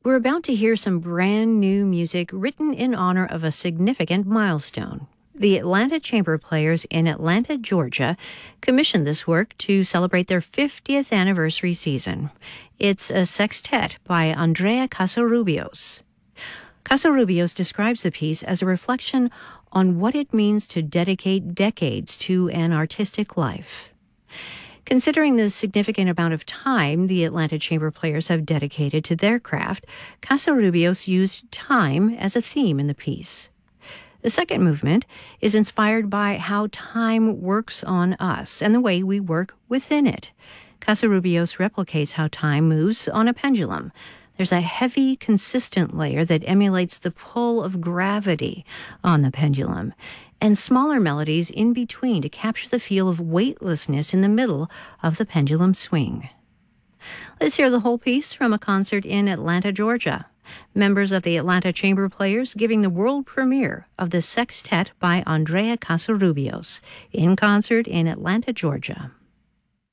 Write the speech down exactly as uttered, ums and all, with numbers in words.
We're about to hear some brand new music written in honor of a significant milestone. The Atlanta Chamber Players in Atlanta, Georgia, commissioned this work to celebrate their fiftieth anniversary season. It's a sextet by Andrea Casarubios. Casarubios describes the piece as a reflection on what it means to dedicate decades to an artistic life. Considering the significant amount of time the Atlanta Chamber Players have dedicated to their craft, Casarubios used time as a theme in the piece. The second movement is inspired by how time works on us and the way we work within it. Casarubios replicates how time moves on a pendulum. There's a heavy, consistent layer that emulates the pull of gravity on the pendulum, and smaller melodies in between to capture the feel of weightlessness in the middle of the pendulum swing. Let's hear the whole piece from a concert in Atlanta, Georgia. Members of the Atlanta Chamber Players giving the world premiere of the sextet by Andrea Casarubios in concert in Atlanta, Georgia.